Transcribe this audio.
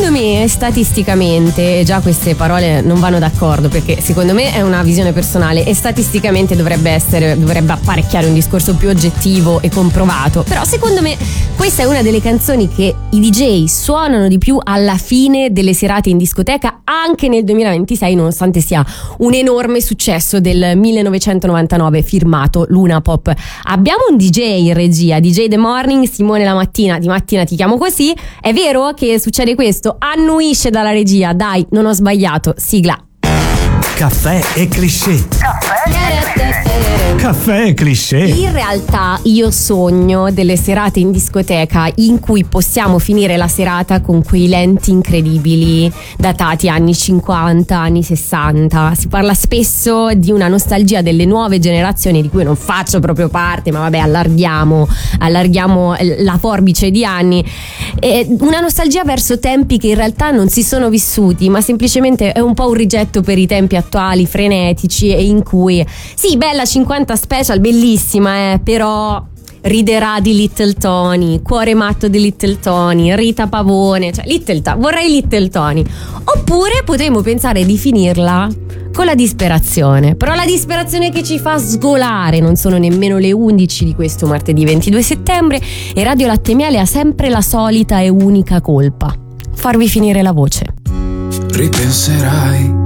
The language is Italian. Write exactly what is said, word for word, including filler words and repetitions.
secondo me statisticamente, già queste parole non vanno d'accordo, perché secondo me è una visione personale e statisticamente dovrebbe essere, dovrebbe apparecchiare un discorso più oggettivo e comprovato, però secondo me questa è una delle canzoni che i D J suonano di più alla fine delle serate in discoteca anche nel duemilaventisei, nonostante sia un enorme successo del millenovecentonovantanove firmato Luna Pop. Abbiamo un D J in regia, D J The Morning, Simone La Mattina, di mattina ti chiamo così. È vero che succede questo? Annuisce dalla regia, dai, non ho sbagliato, sigla. Caffè e cliché. Caffè e cliché. In realtà io sogno delle serate in discoteca in cui possiamo finire la serata con quei lenti incredibili datati anni cinquanta, anni sessanta. Si parla spesso di una nostalgia delle nuove generazioni di cui non faccio proprio parte, ma vabbè, allarghiamo, allarghiamo la forbice di anni. E una nostalgia verso tempi che in realtà non si sono vissuti, ma semplicemente è un po' un rigetto per i tempi attuali, frenetici, e in cui sì, bella cinquanta Special, bellissima, eh, però riderà di Little Tony, Cuore matto di Little Tony, Rita Pavone, cioè Little Tony, vorrei Little Tony. Oppure potremmo pensare di finirla con la disperazione, però la disperazione che ci fa sgolare. Non sono nemmeno le undici di questo martedì ventidue settembre e Radio Latte e Miele ha sempre la solita e unica colpa: farvi finire la voce. Ripenserai